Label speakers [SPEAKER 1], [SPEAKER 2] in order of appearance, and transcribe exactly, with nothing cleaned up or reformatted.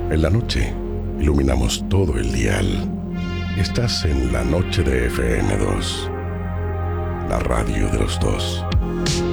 [SPEAKER 1] En la noche, iluminamos todo el dial. Estás en la noche de F M dos, la radio de los dos.